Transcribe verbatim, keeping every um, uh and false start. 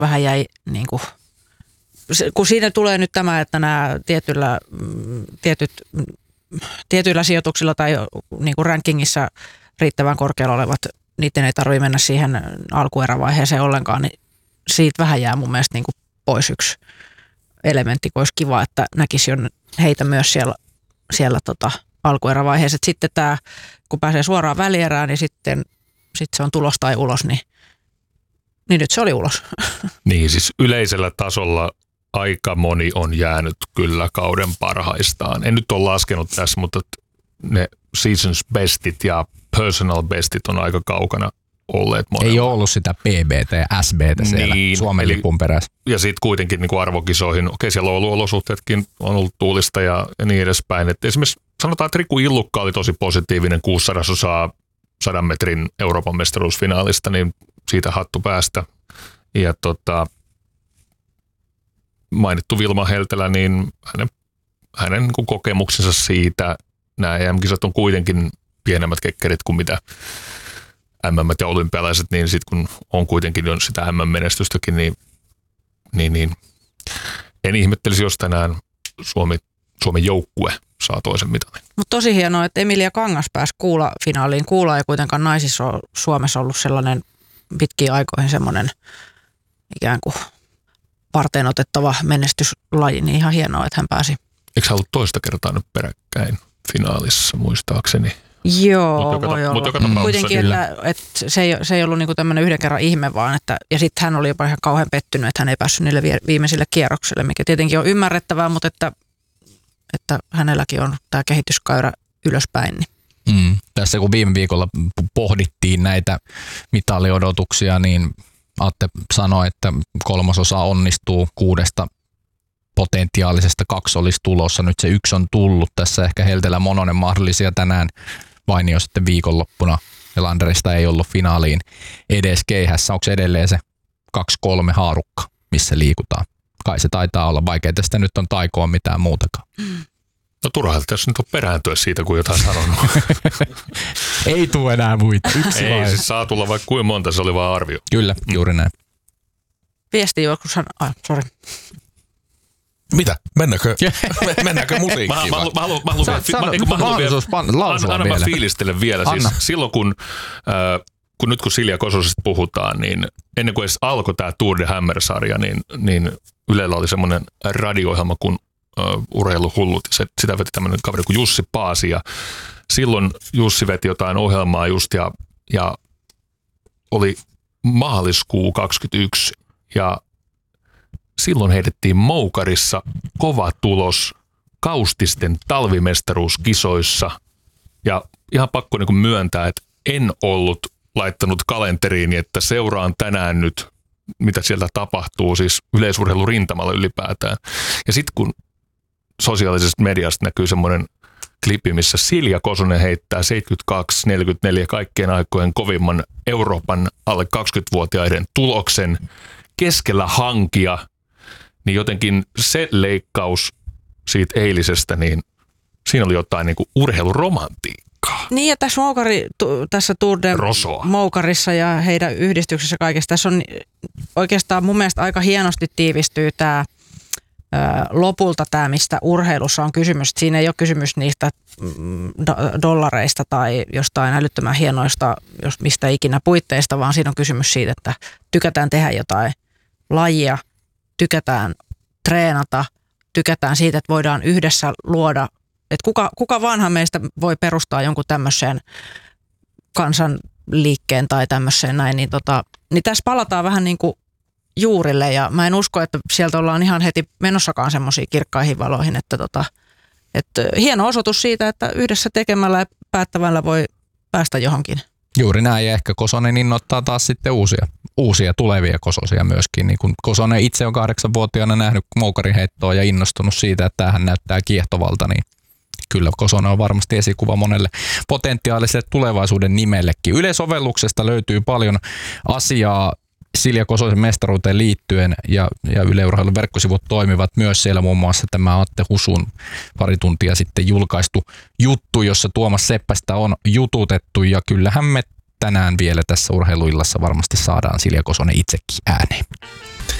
vähän jäi niin kuin, kun siinä tulee nyt tämä, että nämä tietyllä, tietyt, tietyillä sijoituksilla tai niin kuin rankingissa riittävän korkealla olevat, niiden ei tarvitse mennä siihen alkuerävaiheeseen ollenkaan, niin siitä vähän jää mun mielestä niin kuin pois yksi elementti, kun olisi kiva, että näkisi jo heitä myös siellä, siellä tota alkuerävaiheessa. Sitten tämä, kun pääsee suoraan välierään, niin sitten, sitten se on tulos tai ulos, niin, niin nyt se oli ulos. Niin, siis yleisellä tasolla aika moni on jäänyt kyllä kauden parhaistaan. En nyt ole laskenut tässä, mutta ne seasons bestit ja personal bestit on aika kaukana olleet monella. Ei ole ollut sitä P B:tä ja S B:tä siellä niin, Suomen eli, lipun perässä. Ja sitten kuitenkin niin kuin arvokisoihin, okei siellä on ollut olosuhteetkin, on ollut tuulista ja, ja niin edespäin. Et esimerkiksi sanotaan, että Riku Illukka oli tosi positiivinen kuusisadasosaa sadan metrin Euroopan mestaruusfinaalista, niin siitä hattu päästä. Ja tota, mainittu Vilma Heltelä, niin hänen, hänen niin kuin kokemuksensa siitä, nämä E M-kisat on kuitenkin pienemmät kekkerit kuin mitä M M ja olympialaiset, niin sitten kun on kuitenkin jo sitä M M-menestystäkin, niin, niin, niin en ihmettelisi, jos tänään Suomi, Suomen joukkue saa toisen mitalin. Mutta tosi hienoa, että Emilia Kangas pääsi kuula-finaaliin. Kuula ei kuitenkaan naisissa ole Suomessa ollut sellainen pitkiin aikoihin semmoinen ikään kuin varteen otettava menestyslaji, niin ihan hienoa, että hän pääsi. Eikö hän ollut toista kertaa nyt peräkkäin finaalissa, muistaakseni? Joo, mut voi joka, olla. Mut joka kuitenkin, että, että se, ei, se ei ollut niinku tämmöinen yhden kerran ihme, vaan että, ja sitten hän oli jopa ihan kauhean pettynyt, että hän ei päässyt niille viimeisille kierroksille, mikä tietenkin on ymmärrettävää, mutta että, että hänelläkin on tämä kehityskäyrä ylöspäin. Niin. Mm. Tässä kun viime viikolla pohdittiin näitä mitaliodotuksia, niin Atte sanoi, että kolmasosa onnistuu kuudesta potentiaalisesta, kaksi olisi tulossa. Nyt se yksi on tullut. Tässä ehkä Heltelä Mononen mahdollisia tänään, Vainio sitten viikonloppuna. Ja Landerista ei ollut finaaliin edes keihässä. Onko edelleen se kaksi kolme haarukka, missä liikutaan? Kai se taitaa olla. Vaikea tästä nyt on taikoa mitään muutakaan. No turhaa tässä nyt on perääntyä siitä, kun jotain sanonut. Ei tule enää muita. Yksi ei, siis saa tulla vaikka kuinka monta, se oli vaan arvio. Kyllä, juuri näin. Viesti joskus, ai, sori. Mitä? Mennäänkö, mennäänkö musiikkiin? Mä haluan vielä. Anna mä fiilistelen vielä. Siis silloin kun, äh, kun nyt kun Silja Kososesta puhutaan, niin ennen kuin edes alkoi tämä Tour de Hammer-sarja, niin, niin Ylellä oli semmoinen radio-ohjelma kuin uh, Urheiluhullut. Se, sitä veti tämmöinen kaveri kuin Jussi Paasi. Ja silloin Jussi veti jotain ohjelmaa just ja, ja oli maaliskuu kaksikymmentäyksi ja silloin heitettiin Moukarissa kova tulos Kaustisten talvimestaruuskisoissa ja ihan pakko niin kuin myöntää, että en ollut laittanut kalenteriini, että seuraan tänään nyt, mitä sieltä tapahtuu, siis yleisurheilurintamalla ylipäätään. Ja sitten kun sosiaalisesta mediasta näkyy semmoinen klippi, missä Silja Kosonen heittää seitsemänkymmentäkaksi neljäkymmentäneljä kaikkien aikojen kovimman Euroopan alle kaksikymmentävuotiaiden tuloksen keskellä hankia, niin jotenkin se leikkaus siitä eilisestä, niin siinä oli jotain niin kuin urheiluromantiikkaa. Niin ja tässä, moukari, tässä Tour de Rosoa. Moukarissa ja heidän yhdistyksessä kaikessa, tässä on oikeastaan mun mielestä aika hienosti tiivistyy tämä ö, lopulta tämä, mistä urheilussa on kysymys. Siinä ei ole kysymys niistä do- dollareista tai jostain älyttömän hienoista, jos mistä ikinä puitteista, vaan siinä on kysymys siitä, että tykätään tehdä jotain lajia, tykätään treenata, tykätään siitä, että voidaan yhdessä luoda, että kuka, kuka vanha meistä voi perustaa jonkun tämmöiseen kansanliikkeen tai tämmöiseen näin, niin, tota, niin tässä palataan vähän niin kuin juurille ja mä en usko, että sieltä ollaan ihan heti menossakaan semmoisiin kirkkaihin valoihin, että, tota, että hieno osoitus siitä, että yhdessä tekemällä ja päättävällä voi päästä johonkin. Juuri näin, ja ehkä Kosonen innoittaa taas sitten uusia, uusia tulevia Kososia myöskin. Niin kun Kosonen itse on kahdeksanvuotiaana nähnyt moukariheittoa ja innostunut siitä, että tämähän näyttää kiehtovalta, niin kyllä Kosonen on varmasti esikuva monelle potentiaaliselle tulevaisuuden nimellekin. Yleisovelluksesta löytyy paljon asiaa Silja Kososen mestaruuteen liittyen ja, ja Yle Urheilun verkkosivut toimivat myös siellä, muun muassa tämä Atte Husun pari tuntia sitten julkaistu juttu, jossa Tuomas Seppästä on jututettu ja kyllähän me tänään vielä tässä urheiluillassa varmasti saadaan Silja Kosonen itsekin ääneen.